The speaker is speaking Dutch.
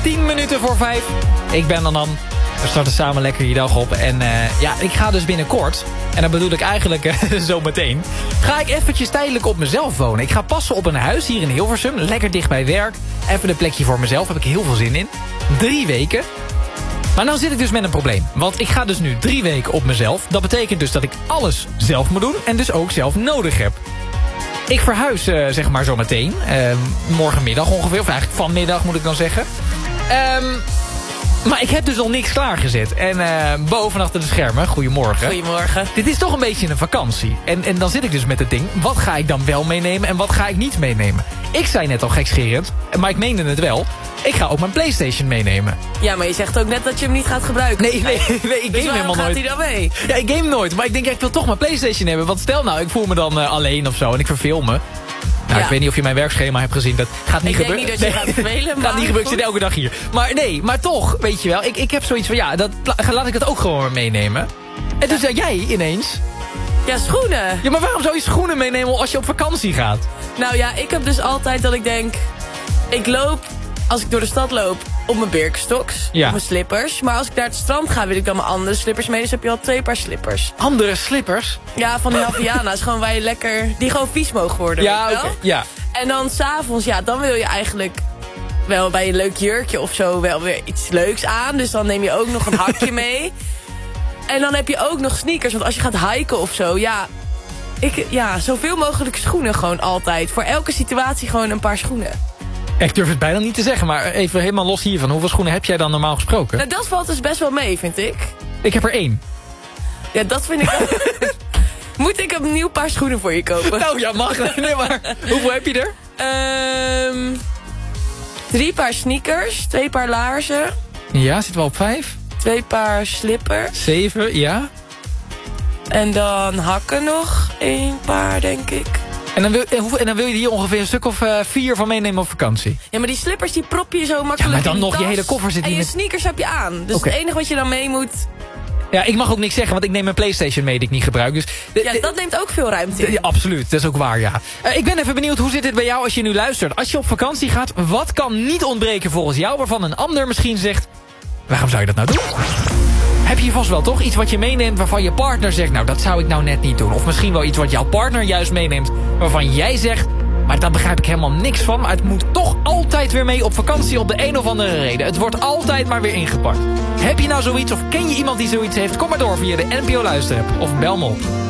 10 minuten voor 5. Ik ben Nan. We starten samen lekker je dag op. En ik ga dus binnenkort, en dat bedoel ik eigenlijk zo meteen, ga ik eventjes tijdelijk op mezelf wonen. Ik ga passen op een huis hier in Hilversum, lekker dicht bij werk. Even een plekje voor mezelf, heb ik heel veel zin in. 3 weken. Maar nou zit ik dus met een probleem. Want ik ga dus nu 3 weken op mezelf. Dat betekent dus dat ik alles zelf moet doen en dus ook zelf nodig heb. Ik verhuis zeg maar zo meteen. Morgenmiddag ongeveer, of eigenlijk vanmiddag moet ik dan zeggen. Maar ik heb dus al niks klaargezet. En boven achter de schermen, goedemorgen. Goedemorgen. Dit is toch een beetje een vakantie. En dan zit ik dus met het ding, wat ga ik dan wel meenemen en wat ga ik niet meenemen? Ik zei net al gekscherend, maar ik meende het wel. Ik ga ook mijn PlayStation meenemen. Ja, maar je zegt ook net dat je hem niet gaat gebruiken. Nee, ik game dus helemaal nooit. gaat hij dan mee? Ja, ik game nooit, maar ik denk, ik wil toch mijn PlayStation hebben. Want stel nou, ik voel me dan alleen of zo en ik verveel me. Nou, ik weet niet of je mijn werkschema hebt gezien. Dat gaat niet gebeuren. Ik denk niet dat je gaat vervelen. Gaat niet gebeuren, ik zit elke dag hier. Maar nee, maar toch, weet je wel. Ik heb zoiets van, laat ik dat ook gewoon meenemen. En toen zei jij ineens... Ja, schoenen. Ja, maar waarom zou je schoenen meenemen als je op vakantie gaat? Nou ja, ik heb dus altijd dat ik denk... Ik loop, als ik door de stad loop, op mijn Birkenstocks. Ja. Op mijn slippers. Maar als ik naar het strand ga, wil ik dan mijn andere slippers mee. Dus heb je al 2 paar slippers. Andere slippers? Ja, van de Havaianas. Gewoon waar je lekker... Die gewoon vies mogen worden. Ja, weet je oké. wel? Ja. En dan s'avonds, dan wil je eigenlijk... wel bij een leuk jurkje of zo wel weer iets leuks aan. Dus dan neem je ook nog een hakje mee. En dan heb je ook nog sneakers. Want als je gaat hiken of zo, zoveel mogelijk schoenen gewoon altijd. Voor elke situatie gewoon een paar schoenen. Ik durf het bijna niet te zeggen, maar even helemaal los hiervan. Hoeveel schoenen heb jij dan normaal gesproken? Nou, dat valt dus best wel mee, vind ik. Ik heb er 1. Ja, dat vind ik ook. Moet ik een nieuw paar schoenen voor je kopen? Nou ja, mag. Nee, maar hoeveel heb je er? 3 paar sneakers, 2 paar laarzen. Ja, zitten we op 5? 2 paar slippers. 7, ja. En dan hakken nog 1 paar, denk ik. En dan wil je hier ongeveer een stuk of 4 van meenemen op vakantie? Ja, maar die slippers die prop je zo makkelijk in maar dan die nog tas. je hele koffer zit en hier je met... sneakers heb je aan. Dus Oké. Het enige wat je dan mee moet... Ja, ik mag ook niks zeggen, want ik neem mijn PlayStation mee die ik niet gebruik. Dus dat neemt ook veel ruimte in. Ja, absoluut, dat is ook waar, ja. Ik ben even benieuwd, hoe zit dit bij jou als je nu luistert? Als je op vakantie gaat, wat kan niet ontbreken volgens jou... waarvan een ander misschien zegt, waarom zou je dat nou doen? Heb je vast wel toch iets wat je meeneemt waarvan je partner zegt... nou, dat zou ik nou net niet doen. Of misschien wel iets wat jouw partner juist meeneemt... waarvan jij zegt, maar daar begrijp ik helemaal niks van... maar het moet toch altijd weer mee op vakantie op de een of andere reden. Het wordt altijd maar weer ingepakt. Heb je nou zoiets of ken je iemand die zoiets heeft? Kom maar door via de NPO Luisterapp of bel me op.